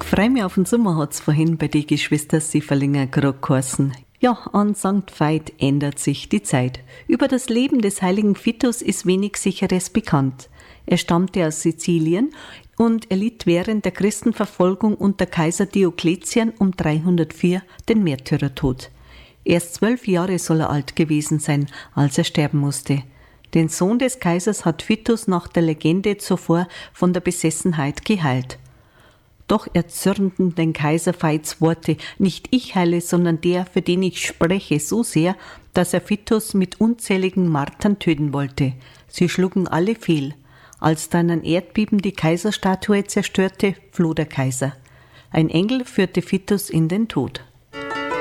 Freu mich auf den Sommer hat's vorhin bei die Geschwister Sieferlinger grad geheißen. Ja, an St. Veit ändert sich die Zeit. Über das Leben des heiligen Vitus ist wenig Sicheres bekannt. Er stammte aus Sizilien und erlitt während der Christenverfolgung unter Kaiser Diokletian um 304 den Märtyrertod. Erst 12 Jahre soll er alt gewesen sein, als er sterben musste. Den Sohn des Kaisers hat Vitus nach der Legende zuvor von der Besessenheit geheilt. Doch erzürnten den Kaiser Veits Worte, nicht ich heile, sondern der, für den ich spreche, so sehr, dass er Vitus mit unzähligen Martern töten wollte. Sie schlugen alle fehl. Als dann ein Erdbeben die Kaiserstatue zerstörte, floh der Kaiser. Ein Engel führte Vitus in den Tod.